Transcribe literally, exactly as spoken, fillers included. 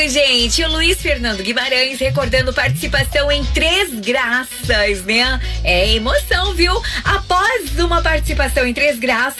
gente. O Luiz Fernando Guimarães recordando participação em Três Graças, né? É emoção, viu? Após uma participação em Três Graças,